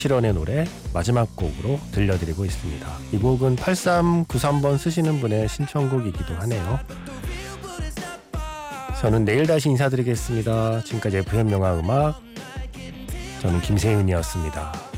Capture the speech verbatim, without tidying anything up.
실원의 노래 마지막 곡으로 들려드리고 있습니다. 이 곡은 팔삼구삼 번 쓰시는 분의 신청곡이기도 하네요. 저는 내일 다시 인사드리겠습니다. 지금까지 에프엠 영화 음악, 저는 김세윤이었습니다.